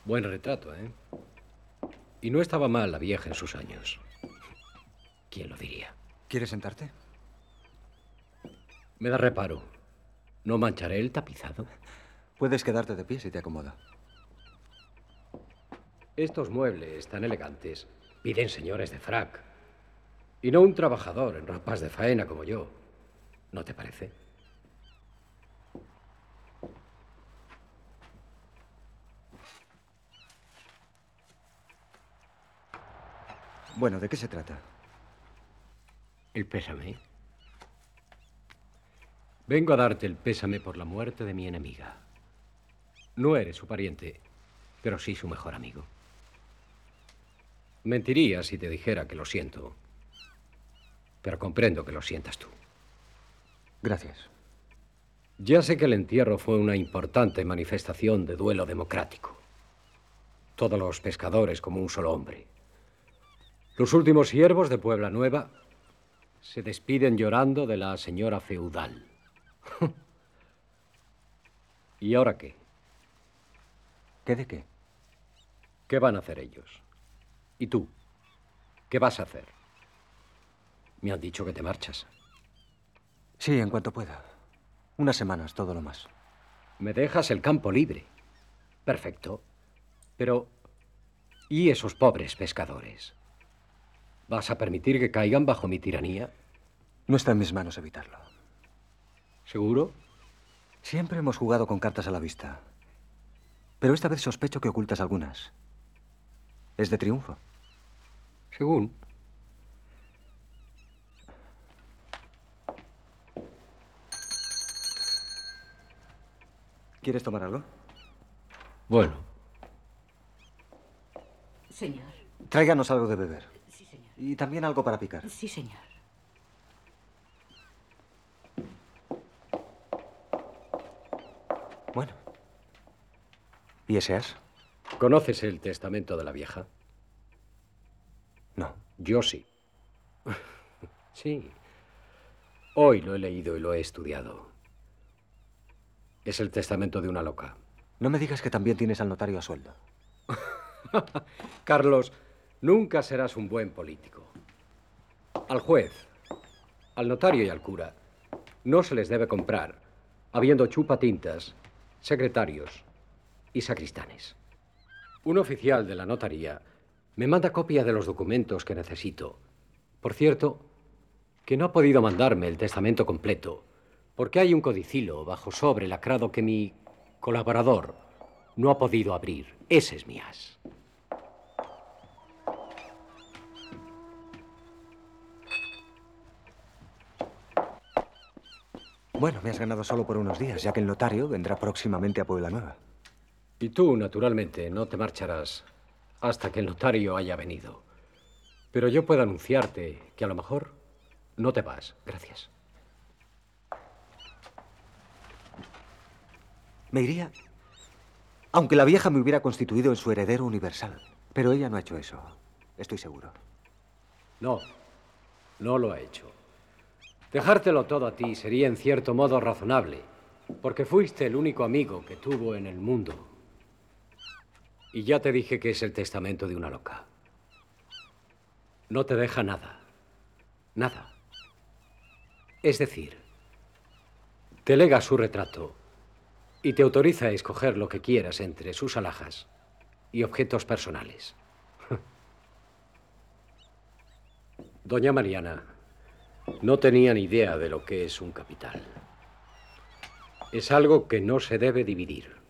Buen retrato, ¿eh? Y no estaba mal la vieja en sus años. ¿Quién lo diría? ¿Quieres sentarte? Me da reparo. ¿No mancharé el tapizado? Puedes quedarte de pie si te acomoda. Estos muebles tan elegantes piden señores de frac. Y no un trabajador en ropas de faena como yo. ¿No te parece? Bueno, ¿de qué se trata? ¿El pésame? Vengo a darte el pésame por la muerte de mi enemiga. No eres su pariente, pero sí su mejor amigo. Mentiría si te dijera que lo siento, pero comprendo que lo sientas tú. Gracias. Ya sé que el entierro fue una importante manifestación de duelo democrático. Todos los pescadores como un solo hombre. Los últimos siervos de Puebla Nueva se despiden llorando de la señora feudal. ¿Y ahora qué? ¿Qué de qué? ¿Qué van a hacer ellos? ¿Y tú? ¿Qué vas a hacer? Me han dicho que te marchas. Sí, en cuanto pueda. Unas semanas, todo lo más. Me dejas el campo libre. Perfecto. Pero, ¿y esos pobres pescadores? ¿Vas a permitir que caigan bajo mi tiranía? No está en mis manos evitarlo. ¿Seguro? Siempre hemos jugado con cartas a la vista. Pero esta vez sospecho que ocultas algunas. ¿Es de triunfo? Según. ¿Quieres tomar algo? Bueno, Señor. Tráiganos algo de beber. Sí, señor. Y también algo para picar. Sí, señor. Bueno. ¿Y ese as? ¿conoces el testamento de la vieja? No. Yo sí. Sí. Hoy lo he leído y lo he estudiado. Es el testamento de una loca. No me digas que también tienes al notario a sueldo. Carlos, nunca serás un buen político. Al juez, al notario y al cura no se les debe comprar, habiendo chupatintas, secretarios y sacristanes. Un oficial de la notaría me manda copia de los documentos que necesito. Por cierto, que no ha podido mandarme el testamento completo, porque hay un codicilo bajo sobre lacrado que mi colaborador no ha podido abrir. Ese es mi as. Bueno, me has ganado solo por unos días, ya que el notario vendrá próximamente a Puebla Nueva. Y tú, naturalmente, no te marcharás hasta que el notario haya venido. Pero yo puedo anunciarte que a lo mejor no te vas. Gracias. Me iría, aunque la vieja me hubiera constituido en su heredero universal. Pero ella no ha hecho eso, estoy seguro. No, no lo ha hecho. Dejártelo todo a ti sería en cierto modo razonable, porque fuiste el único amigo que tuvo en el mundo. Y ya te dije que es el testamento de una loca. No te deja nada. Nada. Es decir, te lega su retrato y te autoriza a escoger lo que quieras entre sus alhajas y objetos personales. Doña Mariana no tenía ni idea de lo que es un capital. Es algo que no se debe dividir.